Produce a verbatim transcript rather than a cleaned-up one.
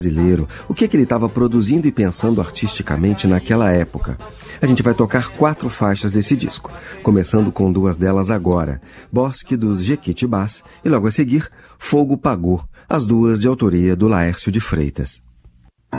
brasileiro, o que, é que ele estava produzindo e pensando artisticamente naquela época. A gente vai tocar quatro faixas desse disco, começando com duas delas agora, Bosque dos Jequitibás e logo a seguir, Fogo Pagou, as duas de autoria do Laércio de Freitas.